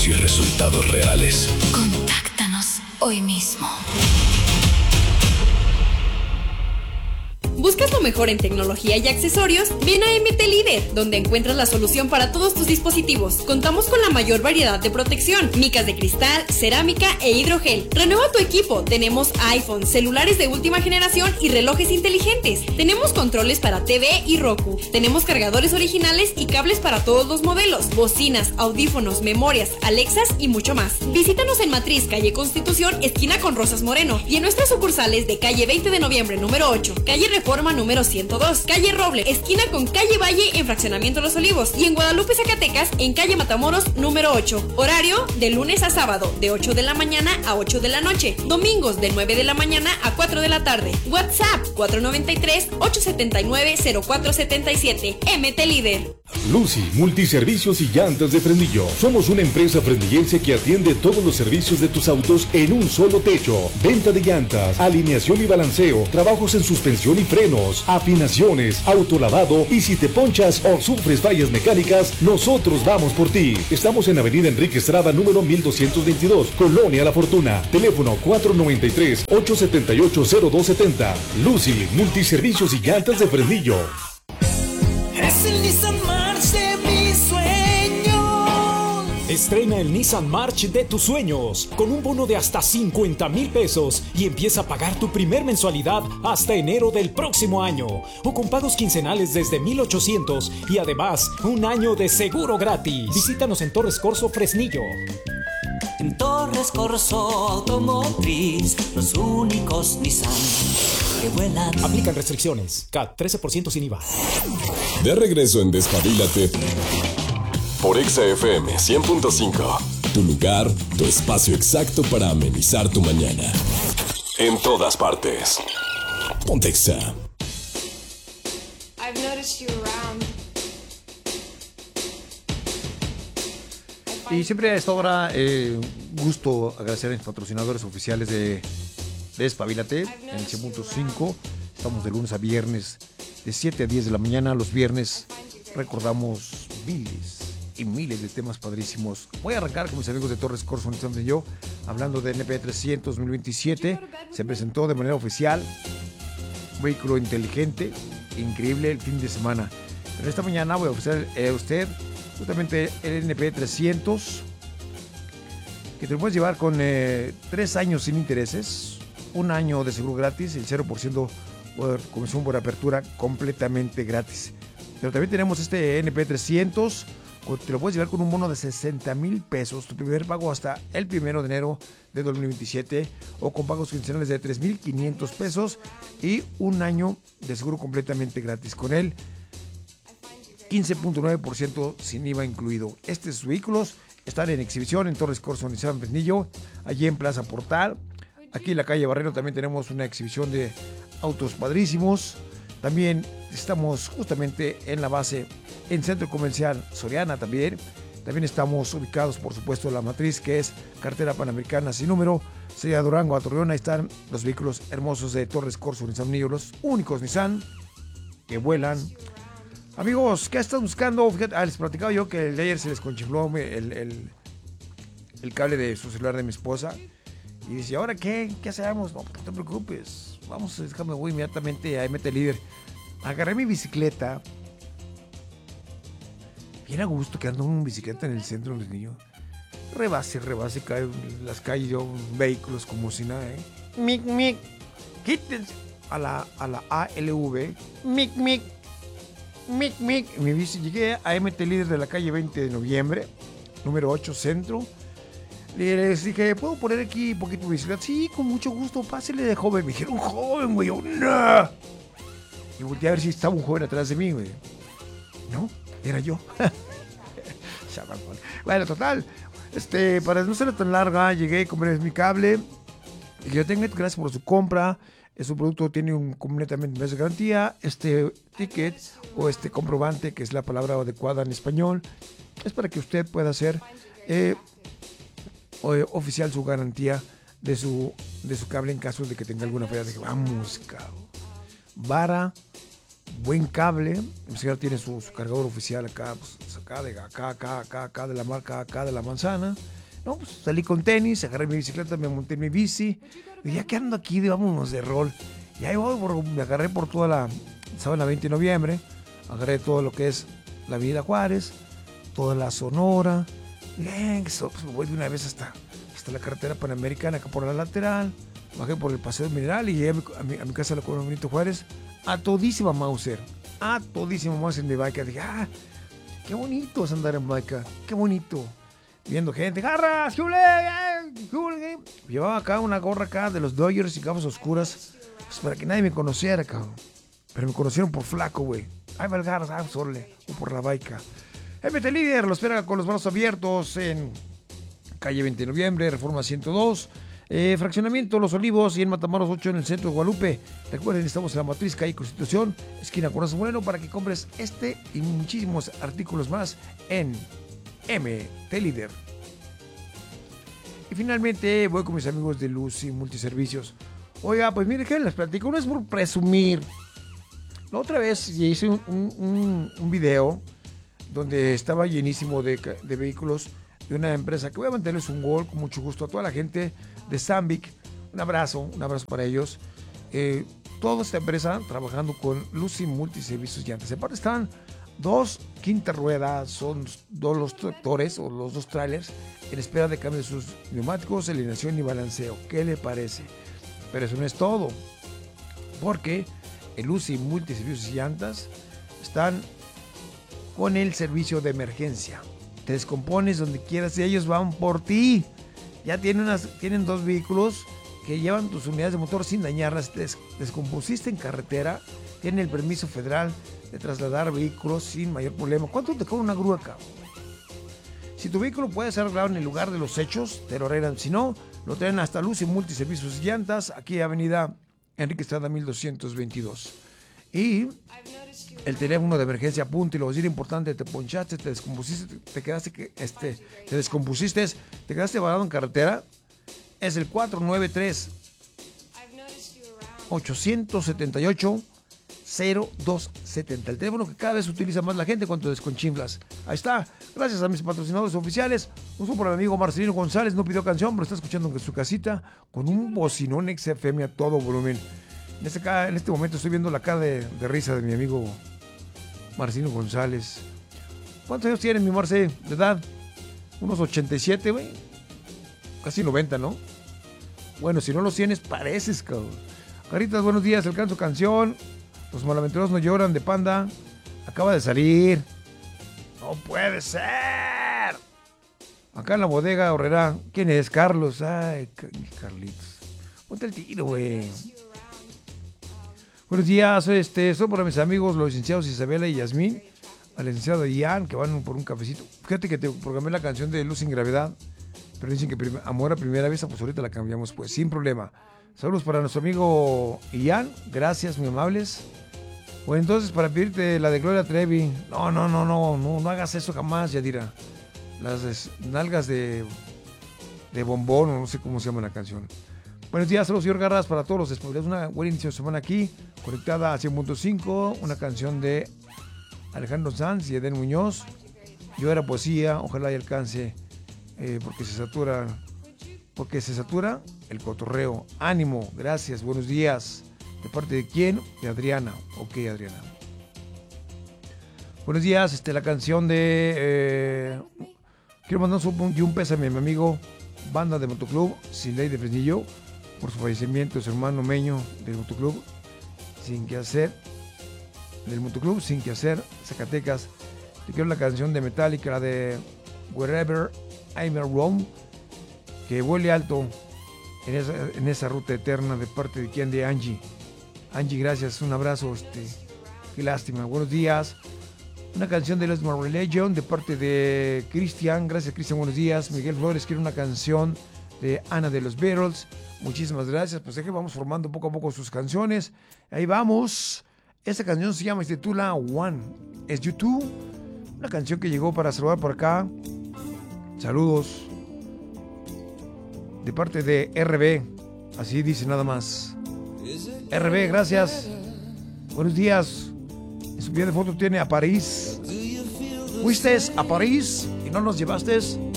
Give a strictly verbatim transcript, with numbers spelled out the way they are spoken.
Y resultados reales. Contáctanos hoy mismo. ¿Buscas lo mejor en tecnología y accesorios? Ven a M T Líder, donde encuentras la solución para todos tus dispositivos. Contamos con la mayor variedad de protección, micas de cristal, cerámica e hidrogel. Renueva tu equipo. Tenemos iPhone, celulares de última generación y relojes inteligentes. Tenemos controles para T V y Roku. Tenemos cargadores originales y cables para todos los modelos, bocinas, audífonos, memorias, Alexas y mucho más. Visítanos en Matriz, calle Constitución, esquina con Rosas Moreno, y en nuestras sucursales de calle veinte de noviembre número ocho, calle Reforma número ciento dos, calle Roble, esquina con calle Valle en Fraccionamiento Los Olivos, y en Guadalupe, Zacatecas, en calle Matamoros número ocho. Horario de lunes a sábado, de ocho de la mañana a ocho de la noche. Domingos de nueve de la mañana a cuatro de la tarde. WhatsApp cuatro nueve tres, ocho siete nueve, cero cuatro siete siete. M T Líder. Lucy, multiservicios y llantas de Fresnillo. Somos una empresa fresnillense que atiende todos los servicios de tus autos en un solo techo. Venta de llantas, alineación y balanceo, trabajos en suspensión y frenos, afinaciones, autolavado, y si te ponchas o sufres fallas mecánicas, nosotros vamos por ti. Estamos en Avenida Enrique Estrada, número mil doscientos veintidós, Colonia La Fortuna. Teléfono cuatro nueve tres, ocho siete ocho, cero dos siete cero. Lucy, multiservicios y llantas de Fresnillo. Es el Nissan March de mis sueños. Estrena el Nissan March de tus sueños con un bono de hasta cincuenta mil pesos y empieza a pagar tu primer mensualidad hasta enero del próximo año, o con pagos quincenales desde mil ochocientos y además un año de seguro gratis. Visítanos en Torres Corso, Fresnillo. En Torres Corso Automotriz, los únicos Nissan que vuelan. Aplican restricciones. C A T trece por ciento sin I V A. De regreso en Despabilate por Exa F M cien punto cinco. Tu lugar, tu espacio exacto para amenizar tu mañana. En todas partes. Ponte Exa. I've noticed you around. Y siempre a esta hora, eh, gusto agradecer a mis patrocinadores oficiales de Despabilate en el cien punto cinco. Estamos de lunes a viernes de siete a diez de la mañana. Los viernes recordamos miles y miles de temas padrísimos. Voy a arrancar con mis amigos de Torres Corso Nissan y yo, hablando de N P trescientos dos mil veintisiete. Se presentó de manera oficial un vehículo inteligente, increíble el fin de semana. Pero esta mañana voy a ofrecer a usted justamente el N P trescientos, que te lo puedes llevar con eh, tres años sin intereses, un año de seguro gratis, el cero por ciento por comisión por apertura completamente gratis. Pero también tenemos este N P trescientos, te lo puedes llevar con un bono de sesenta mil pesos, tu primer pago hasta el primero de enero de dos mil veintisiete, o con pagos quincenales de tres mil quinientos pesos y un año de seguro completamente gratis. Con él, quince punto nueve por ciento sin I V A incluido. Estos vehículos están en exhibición en Torres Corso Nissan Fresnillo, allí en Plaza Portal. Aquí en la calle Barrero también tenemos una exhibición de autos padrísimos. También estamos justamente en la base en Centro Comercial Soriana también. También estamos ubicados, por supuesto, en la matriz, que es Carretera Panamericana sin número, sería Durango a Torreón. Ahí están los vehículos hermosos de Torres Corso Nissan Fresnillo, los únicos Nissan que vuelan. Amigos, ¿qué estás buscando? Fíjate, ah, les platicaba yo que el de ayer se les conchifló el, el, el cable de su celular de mi esposa. Y dice, ¿ahora qué? ¿Qué hacemos? No, no te preocupes. Vamos, déjame, voy inmediatamente a M T Líder. Agarré mi bicicleta. Bien a gusto que ando en bicicleta en el centro del niño. Rebase, rebase, cae en las calles yo, vehículos como si nada, ¿eh? Mic, mic. Quítense a la, a la A L V. Mic, mic. Mic, mic. Mi bici, llegué a M T Líder de la calle veinte de noviembre, número ocho, centro. Les dije, ¿puedo poner aquí un poquito de bicicleta? Sí, con mucho gusto, pásele de joven. Me dijeron, joven, güey. Yo, no. Y volteé a ver si estaba un joven atrás de mí, güey. No, era yo. Bueno, total. Este, para no ser tan larga, llegué, compré mi cable. Y yo tengo, gracias por su compra. Su producto tiene un completamente mes de garantía. Este ticket o este comprobante, que es la palabra adecuada en español, es para que usted pueda hacer eh, oficial su garantía de su, de su cable en caso de que tenga alguna falla. Dije, vamos, cabrón. Vara, buen cable. El señor tiene su, su cargador oficial acá, pues, acá, de acá, acá, acá, acá, de la marca acá, de la manzana. No, pues salí con tenis, agarré mi bicicleta, me monté en mi bici. Y ya que ando aquí, vámonos de rol. Y ahí voy, por, me agarré por toda la, estaba en la veinte de noviembre, agarré todo lo que es la Avenida Juárez, toda la Sonora. Y eh, pues me voy de una vez hasta, hasta la carretera Panamericana, acá por la lateral. Bajé por el Paseo Mineral y llegué a mi, a mi, a mi casa de la Colonia Benito Juárez a todísima Mauser. A todísima Mauser en mi bike. Dije, ah, qué bonito es andar en bike, qué bonito. Viendo gente, garras, jule, jule. Llevaba acá una gorra acá de los Dodgers y gafas oscuras, pues para que nadie me conociera, cabrón. Pero me conocieron por flaco, güey. Ay, Valgarras, ay, sorle, o por la baica. M T Líder lo espera con los brazos abiertos en calle veinte de noviembre, Reforma ciento dos. Eh, fraccionamiento Los Olivos y en Matamoros ocho en el centro de Guadalupe. Recuerden, estamos en la matriz calle Constitución, esquina Corazón Moreno, para que compres este y muchísimos artículos más en M T Líder. Y finalmente voy con mis amigos de Lucy Multiservicios. Oiga, pues mire que les platico, no es por presumir. La otra vez hice un, un, un video donde estaba llenísimo de, de vehículos de una empresa que voy a mantenerles un gol con mucho gusto a toda la gente de Sambic. Un abrazo, un abrazo para ellos. Eh, toda esta empresa trabajando con Lucy Multiservicios Llantas. Aparte están dos quinta ruedas, son dos los tractores o los dos trailers en espera de cambio de sus neumáticos, alineación y balanceo. ¿Qué le parece? Pero eso no es todo, porque el Lucy Multiservicios Llantas están con el servicio de emergencia. Te descompones donde quieras y ellos van por ti. Ya tienen, unas, tienen dos vehículos que llevan tus unidades de motor sin dañarlas. Te des, descompusiste en carretera, tienen el permiso federal de trasladar vehículos sin mayor problema. ¿Cuánto te cobra una grúa acá? Si tu vehículo puede ser arreglado en el lugar de los hechos, te lo arreglan. Si no, lo traen hasta Lucy Multiservicios Llantas, aquí Avenida Enrique Estrada mil doscientos veintidós. Y el teléfono de emergencia, punto, y lo decir importante, te ponchaste, te descompusiste, te quedaste, que, este, te descompusiste, te quedaste varado en carretera, es el cuatro nueve tres, ocho siete ocho, cero dos siete cero, el teléfono que cada vez utiliza más la gente cuando desconchinflas. Ahí está, gracias a mis patrocinadores oficiales. Un saludo para mi amigo Marcelino González, no pidió canción, pero está escuchando en su casita con un bocinón X F M a todo volumen. En este, en este momento estoy viendo la cara de, de risa de mi amigo Marcelino González. ¿Cuántos años tiene mi Marce de edad? Unos ochenta y siete, güey. Casi noventa, ¿no? Bueno, si no los tienes, pareces, cabrón. Caritas, buenos días, alcanzo canción. Los malaventurados no lloran, de Panda. Acaba de salir. No puede ser. Acá en la bodega Horrera. ¿Quién es? Carlos. Ay, Carlitos. Ponte el tiro, güey. Buenos días, este, soy para mis amigos, los licenciados Isabela y Yasmín, al licenciado Ian, que van por un cafecito. Fíjate que te programé la canción de Luz sin Gravedad, pero dicen que prim- amor a primera vista, pues ahorita la cambiamos, pues, sin problema. Saludos para nuestro amigo Ian, gracias, muy amables. O entonces, para pedirte la de Gloria Trevi, no, no, no, no, no, no hagas eso jamás, Yadira. Las des- nalgas de, de bombón, o no sé cómo se llama la canción. Buenos días, saludos, señor Garras, para todos los despojados. Una buena inicio de semana aquí, conectada a cien punto cinco, una canción de Alejandro Sanz y Eden Muñoz. Yo era poesía, ojalá y alcance, eh, porque se satura, porque se satura el cotorreo. Ánimo, gracias, buenos días. ¿De parte de quién? De Adriana. Ok, Adriana. Buenos días, este, la canción de... Eh, quiero mandar un, y un pésame a mi amigo Banda de Motoclub, Siley de Fresnillo, por su fallecimiento de su hermano Meño del Motoclub Sin Que Hacer, del Motoclub Sin Que Hacer, Zacatecas. Te quiero la canción de Metallica, la de Wherever I'm Wrong, que vuele alto en esa, en esa ruta eterna, de parte de quien, de Angie. Angie, gracias, un abrazo, este, qué lástima, buenos días. Una canción de Let's My Religion de parte de Cristian, gracias Cristian, buenos días. Miguel Flores quiere una canción de Ana de los Beatles, muchísimas gracias. Pues es que vamos formando poco a poco sus canciones, ahí vamos. Esta canción se llama, se titula One, es YouTube, una canción que llegó para saludar por acá. Saludos de parte de R B, así dice nada más. R B, gracias, buenos días. En su pie de foto tiene a París. Fuiste a París y no nos llevaste